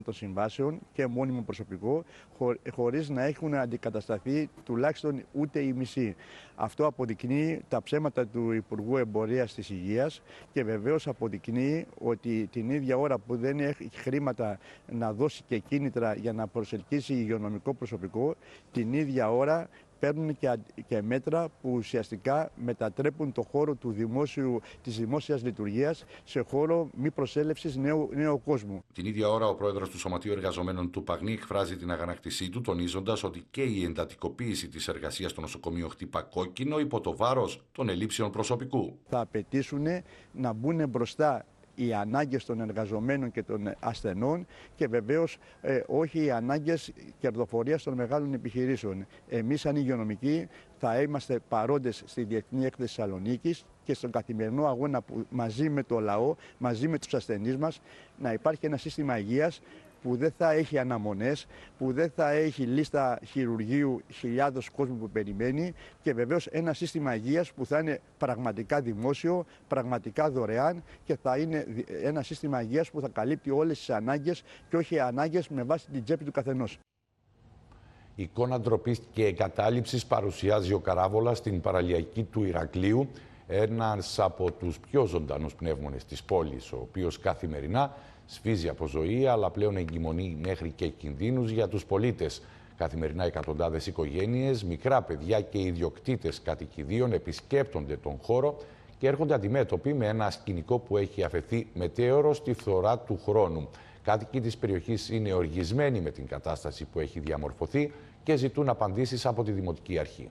των συμβάσεων και μόνιμο προσωπικό, χωρίς να έχουν αντικατασταθεί τουλάχιστον ούτε η μισή. Αυτό αποδεικνύει τα ψέματα του Υπουργού Εμπορίας της Υγείας και βεβαίως αποδεικνύει ότι την ίδια ώρα που δεν έχει χρήματα να δώσει και κίνητρα για να προσελκύσει υγειονομικό προσωπικό, την ίδια ώρα παίρνουν και μέτρα που ουσιαστικά μετατρέπουν το χώρο της δημόσιας λειτουργίας σε χώρο μη προσέλευσης νέου κόσμου. Την ίδια ώρα, ο πρόεδρος του Σωματείου Εργαζομένων του Παγνή εκφράζει την αγανάκτησή του, τονίζοντας ότι και η εντατικοποίηση της εργασίας στο νοσοκομείο χτύπα κόκκινο υπό το βάρος των ελλείψεων προσωπικού. Θα απαιτήσουν να μπουν μπροστά οι ανάγκες των εργαζομένων και των ασθενών και βεβαίως όχι οι ανάγκες κερδοφορίας των μεγάλων επιχειρήσεων. Εμείς σαν υγειονομικοί θα είμαστε παρόντες στη Διεθνή Έκθεση Θεσσαλονίκης και στον καθημερινό αγώνα που μαζί με το λαό, μαζί με τους ασθενείς μας, να υπάρχει ένα σύστημα υγείας που δεν θα έχει αναμονές, που δεν θα έχει λίστα χειρουργείου χιλιάδες κόσμου που περιμένει και βεβαίως ένα σύστημα υγείας που θα είναι πραγματικά δημόσιο, πραγματικά δωρεάν και θα είναι ένα σύστημα υγείας που θα καλύπτει όλες τις ανάγκες και όχι ανάγκες με βάση την τσέπη του καθενός. Η εικόνα ντροπής και εγκατάλειψης παρουσιάζει ο Καράβολας στην παραλιακή του Ηρακλείου, ένας από τους πιο ζωντανούς πνεύμονες της πόλης, ο οποίος καθημερινά σφίζει από ζωή, αλλά πλέον εγκυμονεί μέχρι και κινδύνους για τους πολίτες. Καθημερινά εκατοντάδες οικογένειες, μικρά παιδιά και ιδιοκτήτες κατοικιδίων επισκέπτονται τον χώρο και έρχονται αντιμέτωποι με ένα σκηνικό που έχει αφαιθεί μετέωρο στη φθορά του χρόνου. Κάτοικοι της περιοχής είναι οργισμένοι με την κατάσταση που έχει διαμορφωθεί και ζητούν απαντήσεις από τη Δημοτική Αρχή.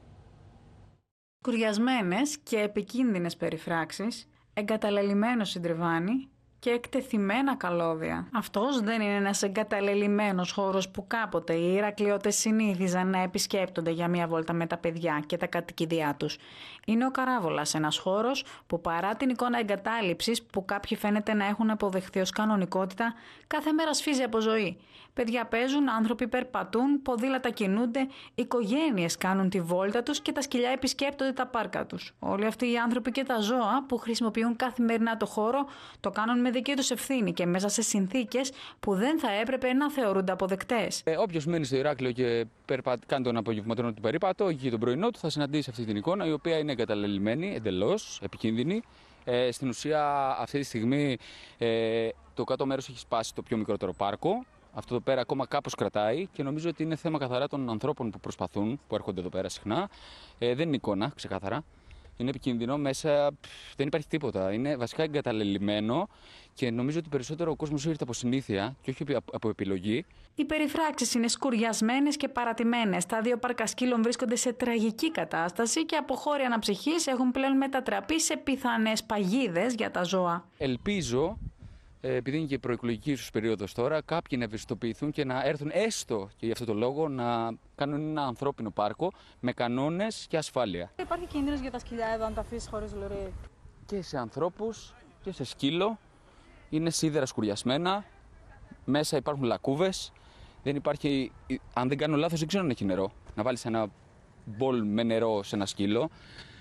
Κουριασμένες και επικίνδυνες περιφράξεις, εγκαταλελειμμένο συντριβάνι και εκτεθειμένα καλώδια. Αυτός δεν είναι ένας εγκαταλελειμμένος χώρος που κάποτε οι Ηρακλειώτες συνήθιζαν να επισκέπτονται για μία βόλτα με τα παιδιά και τα κατοικιδιά τους. Είναι ο Καράβολας, ένας χώρος που παρά την εικόνα εγκατάλειψης που κάποιοι φαίνεται να έχουν αποδεχθεί ως κανονικότητα, κάθε μέρα σφίζει από ζωή. Παιδιά παίζουν, άνθρωποι περπατούν, ποδήλατα κινούνται, οικογένειες κάνουν τη βόλτα τους και τα σκυλιά επισκέπτονται τα πάρκα τους. Όλοι αυτοί οι άνθρωποι και τα ζώα που χρησιμοποιούν καθημερινά το χώρο το κάνουν με δική τους ευθύνη και μέσα σε συνθήκες που δεν θα έπρεπε να θεωρούνται αποδεκτές. Όποιος μένει στο Ηράκλειο και κάνει τον απογευματινό του περίπατο και τον πρωινό του θα συναντήσει αυτή την εικόνα, η οποία είναι εγκαταλελειμμένη, εντελώς επικίνδυνη. Στην ουσία, αυτή τη στιγμή το κάτω μέρος έχει σπάσει το πιο μικρότερο πάρκο. Αυτό εδώ πέρα ακόμα κάπως κρατάει και νομίζω ότι είναι θέμα καθαρά των ανθρώπων που προσπαθούν, που έρχονται εδώ πέρα συχνά. Δεν είναι εικόνα, ξεκάθαρα. Είναι επικίνδυνο, μέσα δεν υπάρχει τίποτα. Είναι βασικά εγκαταλελειμμένο και νομίζω ότι περισσότερο ο κόσμος ήρθε από συνήθεια και όχι από επιλογή. Οι περιφράξεις είναι σκουριασμένες και παρατημένες. Τα δύο πάρκα σκύλων βρίσκονται σε τραγική κατάσταση και από χώροι αναψυχής έχουν πλέον μετατραπεί σε πιθανές παγίδες για τα ζώα. Ελπίζω, επειδή είναι και η προεκλογική ίσως περίοδος τώρα, κάποιοι να ευαισθητοποιηθούν και να έρθουν έστω και για αυτό το λόγο να κάνουν ένα ανθρώπινο πάρκο με κανόνες και ασφάλεια. Υπάρχει κίνδυνος για τα σκυλιά εδώ αν τα αφήσεις χωρίς λουρί? Και σε ανθρώπους και σε σκύλο. Είναι σίδερα σκουριασμένα, μέσα υπάρχουν λακκούβες. Δεν υπάρχει, αν δεν κάνω λάθος, δεν ξέρω αν έχει νερό. Να βάλεις ένα μπολ με νερό σε ένα σκύλο.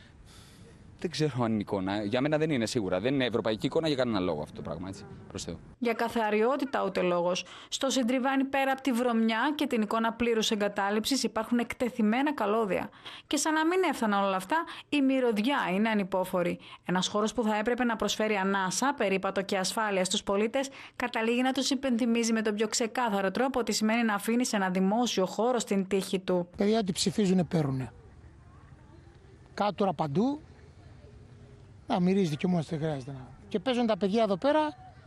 Δεν ξέρω αν είναι εικόνα. Για μένα δεν είναι σίγουρα. Δεν είναι ευρωπαϊκή εικόνα για κανένα λόγο αυτό το πράγμα. Έτσι, προς Θεού. Για καθαριότητα ούτε λόγος. Στο συντριβάνι πέρα από τη βρωμιά και την εικόνα πλήρους εγκατάλειψης υπάρχουν εκτεθειμένα καλώδια. Και σαν να μην έφταναν όλα αυτά, η μυρωδιά είναι ανυπόφορη. Ένας χώρος που θα έπρεπε να προσφέρει ανάσα, περίπατο και ασφάλεια στους πολίτες, καταλήγει να τους υπενθυμίζει με τον πιο ξεκάθαρο τρόπο ότι σημαίνει να αφήνει ένα δημόσιο χώρο στην τύχη του. Παιδιά ότι ψηφίζουν παίρνουν. Κάτω παντού. Να μυρίζει και όμως δεν χρειάζεται να. Και παίζουν τα παιδιά εδώ πέρα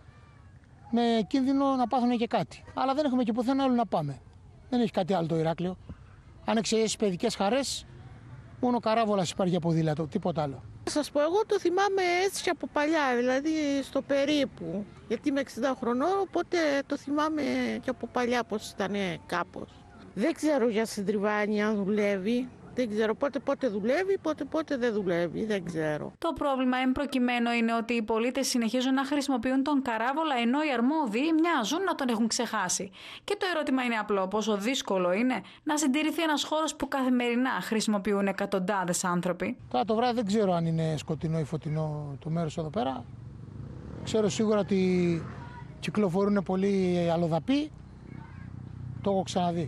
με κίνδυνο να πάθουν και κάτι. Αλλά δεν έχουμε και πουθενά άλλο να πάμε. Δεν έχει κάτι άλλο το Ηράκλειο. Αν εξαιρέσεις παιδικές χαρές, μόνο Καράβολας υπάρχει για ποδήλατο, τίποτα άλλο. Σας πω, εγώ το θυμάμαι έτσι και από παλιά, δηλαδή στο περίπου. Γιατί είμαι 60 χρονών, οπότε το θυμάμαι και από παλιά πως ήταν κάπως. Δεν ξέρω για συντριβάνι αν δουλεύει. Δεν ξέρω πότε δουλεύει, πότε δεν δουλεύει, δεν ξέρω. Το πρόβλημα εν προκειμένου είναι ότι οι πολίτες συνεχίζουν να χρησιμοποιούν τον Καράβολα ενώ οι αρμόδιοι μοιάζουν να τον έχουν ξεχάσει. Και το ερώτημα είναι απλό, πόσο δύσκολο είναι να συντηρηθεί ένας χώρος που καθημερινά χρησιμοποιούν εκατοντάδες άνθρωποι. Τώρα το βράδυ δεν ξέρω αν είναι σκοτεινό ή φωτεινό το μέρος εδώ πέρα. Ξέρω σίγουρα ότι κυκλοφορούν πολλοί αλλοδαποί Το έχω ξαναδεί.